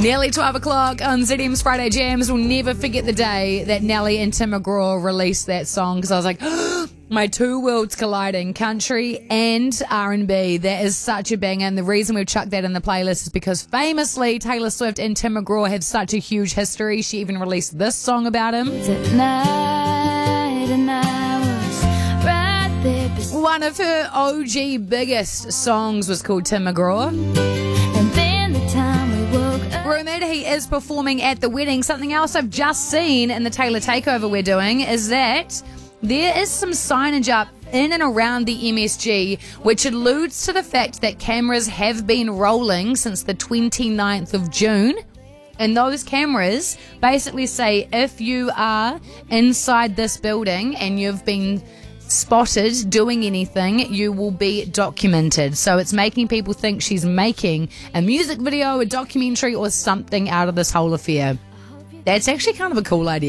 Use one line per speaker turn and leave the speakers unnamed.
Nearly 12 o'clock on ZM's Friday Jams. We'll never forget the day that Nelly and Tim McGraw released that song, because I was like, my two worlds colliding, country and R&B. That is such a banger, and the reason we've chucked that in the playlist is because famously Taylor Swift and Tim McGraw have such a huge history. She even released this song about him. One of her OG biggest songs was called Tim McGraw.
And then the time we woke up.
Rumoured he is performing at the wedding. Something else I've just seen in the Taylor takeover we're doing is that there is some signage up in and around the MSG, which alludes to the fact that cameras have been rolling since the 29th of June. And those cameras basically say if you are inside this building and you've been spotted doing anything, you will be documented. So it's making people think she's making a music video, a documentary, or something out of this whole affair. That's actually kind of a cool idea.